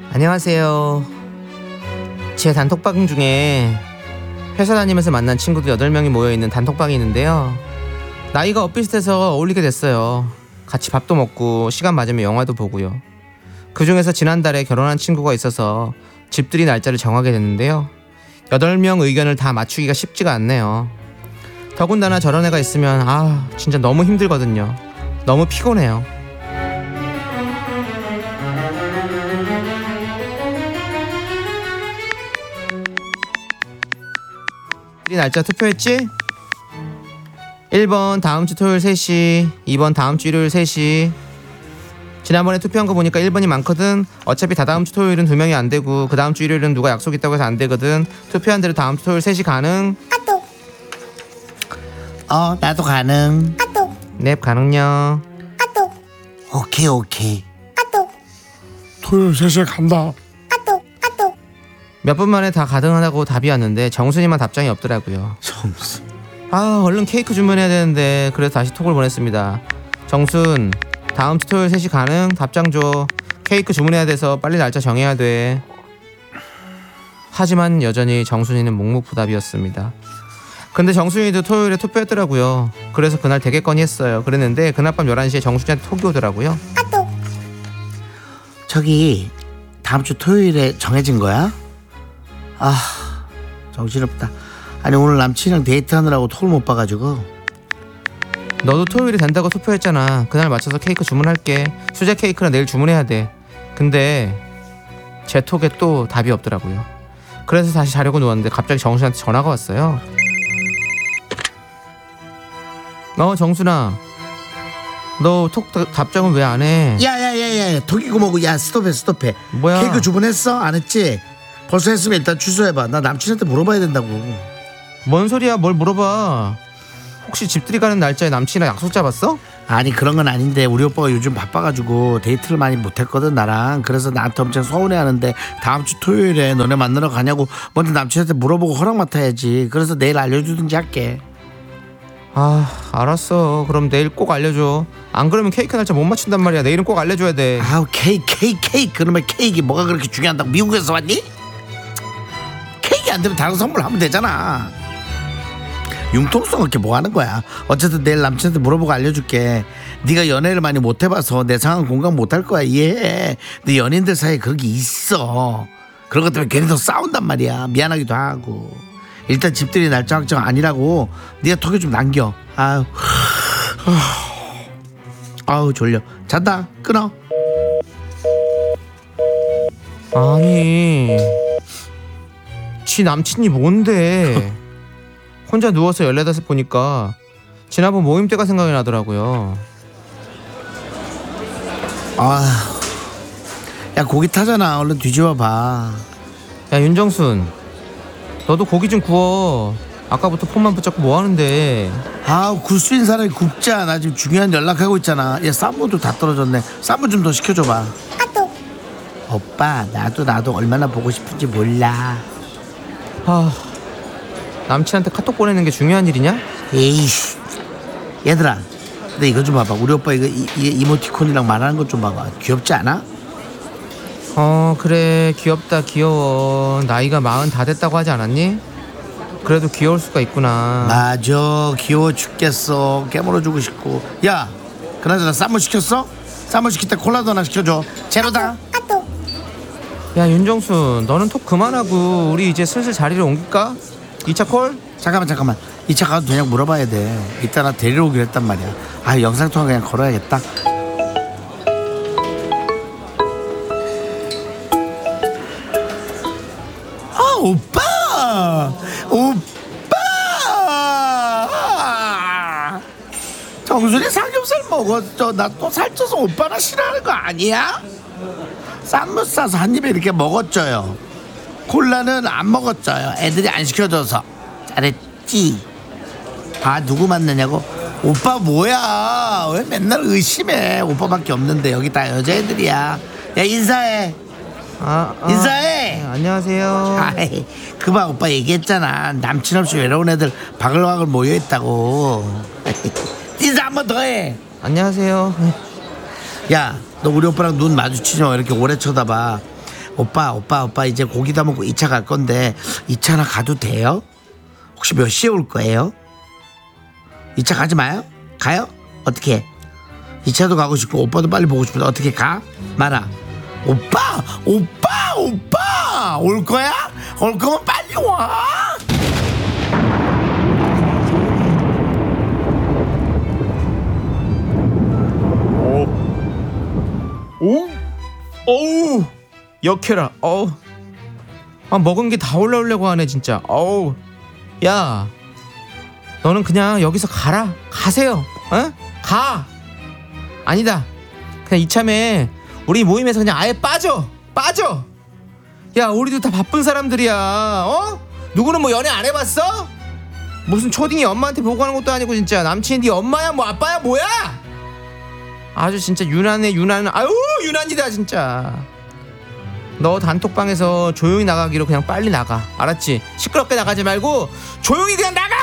안녕하세요. 제 단톡방 중에 회사 다니면서 만난 친구들 8명이 모여있는 단톡방이 있는데요. 나이가 엇비슷해서 어울리게 됐어요. 같이 밥도 먹고 시간 맞으면 영화도 보고요. 그 중에서 지난달에 결혼한 친구가 있어서 집들이 날짜를 정하게 됐는데요. 8명 의견을 다 맞추기가 쉽지가 않네요. 더군다나 저런 애가 있으면 진짜 너무 힘들거든요. 너무 피곤해요. 날짜 투표했지? 1번 다음주 토요일 3시, 2번 다음주 일요일 3시. 지난번에 투표한 거 보니까 1번이 많거든. 어차피 다다음주 토요일은 2명이 안 되고 그 다음주 일요일은 누가 약속 있다고 해서 안 되거든. 투표한 대로 다음주 토요일 3시 가능? 나도 가능. 넵, 가능요. 오케이. 토요일 3시에 간다. 몇 분 만에 다 가능하다고 답이 왔는데 정순이만 답장이 없더라고요. 정수. 얼른 케이크 주문해야 되는데 그래서 다시 톡을 보냈습니다. 정순, 다음 주 토요일 3시 가능? 답장 줘. 케이크 주문해야 돼서 빨리 날짜 정해야 돼. 하지만 여전히 정순이는 묵묵부답이었습니다. 근데 정순이도 토요일에 투표했더라고요. 그래서 그날 되겠거니 했어요. 그랬는데 그날 밤 11시에 정순이한테 톡이 오더라고요. 저기 다음 주 토요일에 정해진 거야? 정신없다. 아니 오늘 남친이랑 데이트하느라고 톡을 못 봐가지고. 너도 토요일에 된다고 투표했잖아. 그날 맞춰서 케이크 주문할게. 수제 케이크는 내일 주문해야 돼. 근데 제 톡에 또 답이 없더라고요. 그래서 다시 자려고 누웠는데 갑자기 정순이한테 전화가 왔어요. 정순아, 너 톡 답장은 왜 안 해? 야야야야, 톡이고 뭐고. 야 스톱해. 뭐야? 케이크 주문했어? 안 했지? 벌써 했으면 일단 취소해봐. 나 남친한테 물어봐야 된다고. 뭔 소리야? 뭘 물어봐. 혹시 집들이 가는 날짜에 남친이랑 약속 잡았어? 아니 그런 건 아닌데 우리 오빠가 요즘 바빠가지고 데이트를 많이 못했거든 나랑. 그래서 나한테 엄청 서운해하는데 다음 주 토요일에 너네 만나러 가냐고 먼저 남친한테 물어보고 허락 맡아야지. 그래서 내일 알려주든지 할게. 알았어. 그럼 내일 꼭 알려줘. 안 그러면 케이크 날짜 못 맞춘단 말이야. 내일은 꼭 알려줘야 돼. 케이크. 그러면 케이크 뭐가 그렇게 중요한다고? 미국에서 왔니? 케이크 안 되면 다른 선물 하면 되잖아. 융통성 없게 뭐 하는 거야. 어쨌든 내일 남친한테 물어보고 알려줄게. 네가 연애를 많이 못 해봐서 내 상황 공감 못 할 거야. 이해해. 근데 연인들 사이에 그런 게 있어. 그런 것 때문에 괜히 더 싸운단 말이야. 미안하기도 하고. 일단 집들이 날짜 확정 아니라고 네가 톡에 좀 남겨. 아우 졸려. 잔다. 끊어. 아니, 지 남친이 뭔데? 혼자 누워서 14 보니까 지난번 모임 때가 생각이 나더라고요. 야 고기 타잖아. 얼른 뒤집어봐. 야 윤정순, 너도 고기 좀 구워. 아까부터 폰만 붙잡고 뭐하는데? 굴수인 사람이 굽자. 나 지금 중요한 연락하고 있잖아. 야 쌈무도 다 떨어졌네. 쌈무 좀 더 시켜줘봐. 오빠 나도 얼마나 보고 싶은지 몰라. 남친한테 카톡 보내는 게 중요한 일이냐? 에이씨. 얘들아 근데 이거 좀 봐봐. 우리 오빠 이거 이모티콘이랑 말하는 것 좀 봐봐. 귀엽지 않아? 그래, 귀엽다. 귀여워. 나이가 40 다 됐다고 하지 않았니? 그래도 귀여울 수가 있구나. 맞아. 귀여워 죽겠어. 깨물어주고 싶고. 야 그나저나 쌈무 시켰어? 쌈무 시킬 때 콜라도 하나 시켜줘. 제로다. 야 윤정순, 너는 톡 그만하고 우리 이제 슬슬 자리를 옮길까? 2차 콜? 잠깐만. 2차 가도 되냐고 물어봐야 돼. 이따 나 데리러 오기로 했단 말이야. 영상통화 그냥 걸어야겠다. 오빠 정순이 삼겹살 먹었죠. 나 또 살쪄서 오빠나 싫어하는 거 아니야? 쌈무 싸서 한 입에 이렇게 먹었죠요. 콜라는 안 먹었죠요. 애들이 안 시켜줘서. 잘했지. 누구 만나냐고? 오빠 뭐야? 왜 맨날 의심해? 오빠밖에 없는데 여기 다 여자애들이야. 야 인사해. 인사해. 안녕하세요. 그봐 오빠 얘기했잖아. 남친 없이 외로운 애들 바글바글 모여있다고. 인사 한 번 더 해. 안녕하세요. 야 너 우리 오빠랑 눈 마주치지 마. 이렇게 오래 쳐다봐. 오빠 이제 고기 다 먹고 2차 갈 건데 2차나 가도 돼요? 혹시 몇 시에 올 거예요? 2차 가지 마요? 가요? 어떻게 해? 2차도 가고 싶고 오빠도 빨리 보고 싶은데 어떻게 가? 말아. 오빠 올 거야? 올 거면 빨리 와. 어우 역해라. 먹은 게 다 올라오려고 하네 진짜. 야 너는 그냥 여기서 가라. 가세요. 가. 아니다, 그냥 이참에 우리 모임에서 그냥 아예 빠져. 야 우리도 다 바쁜 사람들이야. 누구는 뭐 연애 안 해봤어? 무슨 초딩이 엄마한테 보고하는 것도 아니고 진짜. 남친이 네 엄마야 뭐 아빠야 뭐야? 아주 진짜 유난이다 진짜. 너 단톡방에서 조용히 나가기로 그냥 빨리 나가. 알았지? 시끄럽게 나가지 말고 조용히 그냥 나가.